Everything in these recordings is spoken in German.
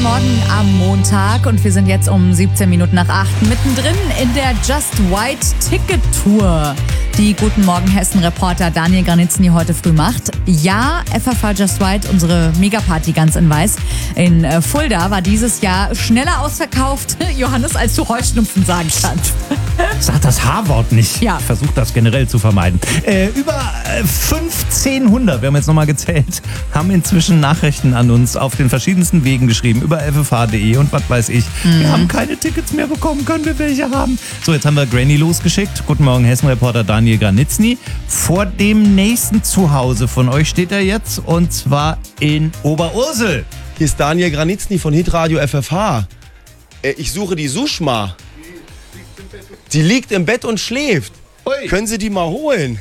Morgen am Montag und wir sind jetzt um 17 Minuten nach 8 mittendrin in der Just White Ticket Tour, die Guten Morgen Hessen-Reporter Daniel Granitzny heute früh macht. Ja, FFH Just White, unsere Megaparty ganz in weiß in Fulda, war dieses Jahr schneller ausverkauft, Johannes, als du Heuschnupfen sagen kannst. Sag das H-Wort nicht. Ja. Ich versuche das generell zu vermeiden. Über 1500, wir haben jetzt nochmal gezählt, haben inzwischen Nachrichten an uns auf den verschiedensten Wegen geschrieben, über ffh.de und was weiß ich. Wir haben keine Tickets mehr bekommen, können wir welche haben? So, jetzt haben wir Granny losgeschickt. Guten Morgen, Hessen-Reporter Daniel Granitzny. Vor dem nächsten Zuhause von euch steht er jetzt, und zwar in Oberursel. Hier ist Daniel Granitzny von Hitradio FFH. Ich suche die Sushma. Die liegt im Bett und schläft. Ui. Können Sie die mal holen?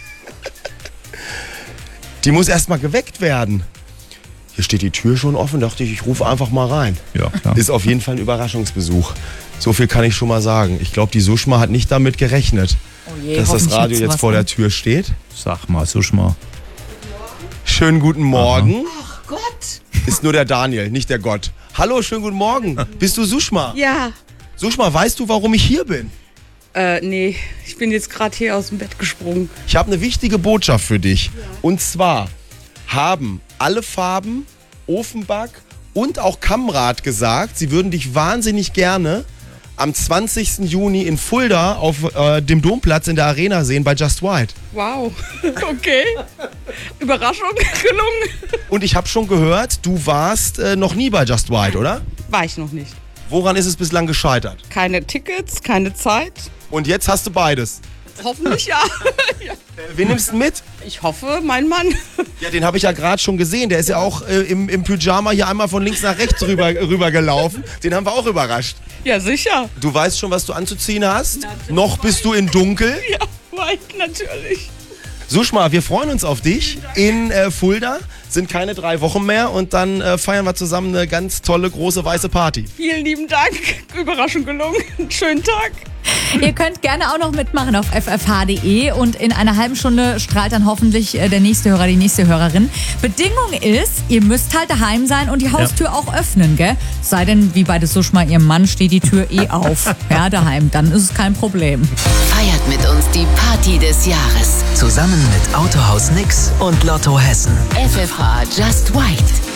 Die muss erst mal geweckt werden. Hier steht die Tür schon offen, dachte ich rufe einfach mal rein. Ja, klar. Ist auf jeden Fall ein Überraschungsbesuch. So viel kann ich schon mal sagen. Ich glaube, die Sushma hat nicht damit gerechnet, Oh je, dass das hoffentlich Radio hat's jetzt was vor der an. Tür steht. Sag mal, Sushma. Schönen guten Morgen. Ach Gott. Ist nur der Daniel, nicht der Gott. Hallo, schönen guten Morgen. Bist du Sushma? Ja. Sushma, weißt du, warum ich hier bin? Nee, ich bin jetzt gerade hier aus dem Bett gesprungen. Ich habe eine wichtige Botschaft für dich. Und zwar haben alle Farben, Ofenback und auch Kamrat gesagt, sie würden dich wahnsinnig gerne am 20. Juni in Fulda auf dem Domplatz in der Arena sehen bei Just White. Wow. Okay. Überraschung gelungen. Und ich habe schon gehört, du warst noch nie bei Just White, oder? War ich noch nicht. Woran ist es bislang gescheitert? Keine Tickets, keine Zeit. Und jetzt hast du beides. Hoffentlich ja. Ja. Wen nimmst du mit? Ich hoffe, mein Mann. Ja, den habe ich ja gerade schon gesehen. Der ist ja auch im Pyjama hier einmal von links nach rechts rüber gelaufen. Den haben wir auch überrascht. Ja, sicher. Du weißt schon, was du anzuziehen hast? Noch bist du in Dunkel. Ja, weiß natürlich. Sushma, wir freuen uns auf dich in Fulda. Sind keine 3 Wochen mehr und dann feiern wir zusammen eine ganz tolle, große, weiße Party. Vielen lieben Dank. Überraschung gelungen. Schönen Tag. Ihr könnt gerne auch noch mitmachen auf ffh.de und in einer halben Stunde strahlt dann hoffentlich der nächste Hörer, die nächste Hörerin. Bedingung ist, ihr müsst halt daheim sein und die Haustür auch öffnen, gell? Sei denn, wie bei der Sushma, ihrem Mann steht die Tür auf. Ja, daheim, dann ist es kein Problem. Feiert mit uns die Party des Jahres. Zusammen mit Autohaus Nix und Lotto Hessen. FFH Just White.